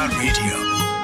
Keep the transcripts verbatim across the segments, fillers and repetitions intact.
Gorkha Radio.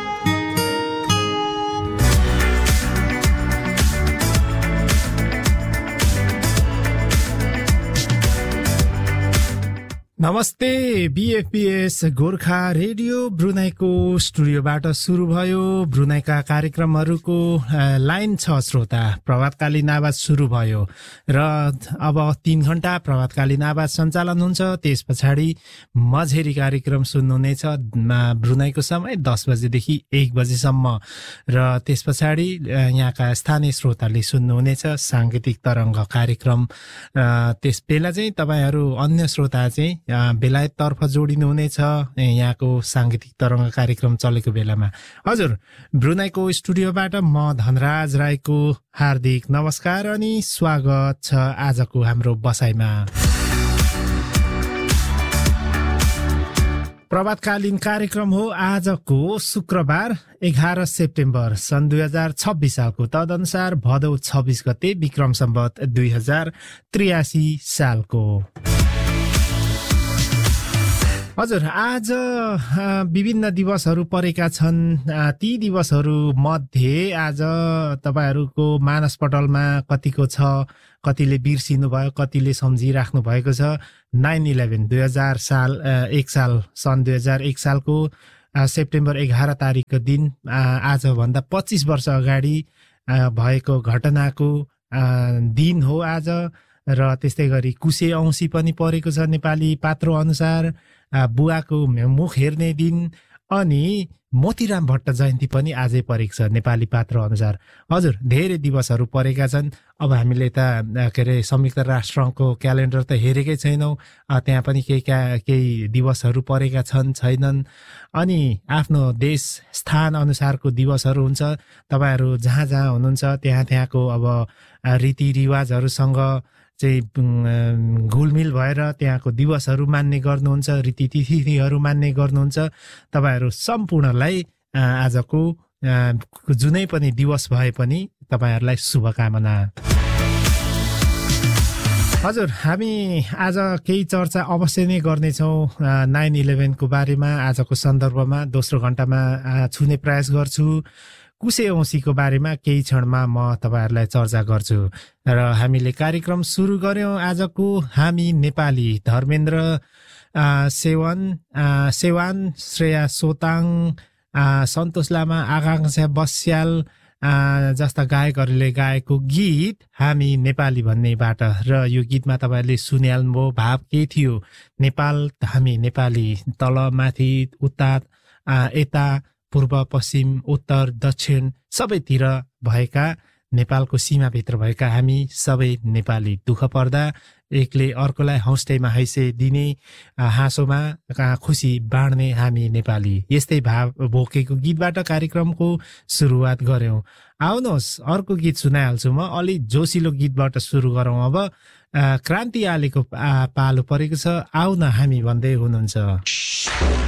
नमस्ते बीएफपीएस Gorkha radio ब्रुनाईको स्टुडियोबाट सुरु भयो ब्रुनाईका कार्यक्रमहरूको लाइन छ श्रोता। प्रभातकालीन आवाज सुरु भयो र अब तीन घण्टा प्रभातकालीन आवाज सञ्चालन हुन्छ। त्यस पछाडि मझेरी कार्यक्रम सुन्नुहुनेछ ब्रुनाईको समय दस बजेदेखि एक बजेसम्म र त्यस पछाडि यहाँका स्थानीय श्रोताले सुन्नुहुनेछ साङ्गीतिक तरङ्ग कार्यक्रम। त्यस बेला चाहिँ तपाईहरू अन्य श्रोता चाहिँ बेलायततर्फ जोडिनुहुनेछ यहाँको साङ्गीतिक तरङ्ग कार्यक्रम चलेको बेलामा। हजुर, ब्रुनाईको स्टुडियोबाट म धनराज राईको हार्दिक नमस्कार अनि स्वागत छ आजको हाम्रो बसाइमा। प्रभातकालीन कार्यक्रम हो आजको शुक्रबार एघार सेप्टेम्बर सन् दुई हजार छब्बिस सालको। तदनुसार भदौ छब्बिस गते विक्रम सम्वत दुई हजार त्रियासी सालको। हजुर, आज विभिन्न दिवसहरू परेका छन्। ती दिवसहरू मध्ये आज तपाईहरूको मानसपटलमा कतिको छ, कतिले बिर्सिनु भयो, कतिले सम्झिराख्नु भएको छ। नाइन इलेभेन दुई हजार साल एक साल सन् दुई हजार एक सालको सेप्टेम्बर एघार तारिकको दिन आजभन्दा पच्चिस वर्ष अगाडि भएको घटनाको दिन हो आज। र त्यस्तै गरी कुशे औँसी पनि परेको छ नेपाली पात्रो अनुसार। बुवाको मुख हेर्ने दिन अनि मोतीराम भट्ट जयन्ती पनि आजै परेको छ नेपाली पात्र अनुसार। हजुर, धेरै दिवसहरू परेका छन्। अब हामीले त के अरे संयुक्त राष्ट्रको क्यालेन्डर त हेरेकै छैनौँ, त्यहाँ पनि केही केही दिवसहरू परेका छन् छैनन्। अनि आफ्नो देश स्थान अनुसारको दिवसहरू हुन्छ। तपाईँहरू जहाँ जहाँ हुनुहुन्छ त्यहाँ त्यहाँको अब रीतिरिवाजहरूसँग चाहिँ घुलमिल भएर त्यहाँको दिवसहरू मान्ने गर्नुहुन्छ, रीतिथिथिहरू मान्ने गर्नुहुन्छ। तपाईँहरू सम्पूर्णलाई आजको जुनै पनि दिवस भए पनि तपाईँहरूलाई शुभकामना। हजुर, हामी आज केही चर्चा अवश्य नै गर्नेछौँ नाइन इलेभेनको बारेमा। आजको सन्दर्भमा दोस्रो घण्टामा छुने प्रयास गर्छु। कुशे औँसीको बारेमा केही क्षणमा म तपाईहरूलाई चर्चा गर्छु। र हामीले कार्यक्रम सुरु गर्यौँ आजको हामी नेपाली धर्मेन्द्र सेवन सेवान, श्रेया सोताङ, सन्तोष लामा, आकाङ्क्षा बस्याल जस्ता गायकहरूले गाएको गीत हामी नेपाली भन्नेबाट। र यो गीतमा तपाईँहरूले सुनिहाल्नुभयो भाव के थियो। नेपाल, हामी नेपाली, तल माथि उता यता पूर्व पश्चिम उत्तर दक्षिण सबैतिर भएका, नेपालको सीमाभित्र भएका हामी सबै नेपाली। दुःख पर्दा एकले अर्कोलाई हौस्टेमा हैसे दिने, हाँसोमा खुसी बाँड्ने हामी नेपाली। यस्तै भाव बोकेको गीतबाट कार्यक्रमको सुरुवात गर्यौं। आउनुहोस् अर्को गीत सुनाइहाल्छु म। अलि जोसिलो गीतबाट सुरु गरौँ अब। क्रान्ति आलेको पालो परेको छ, आउन हामी भन्दै हुनुहुन्छ।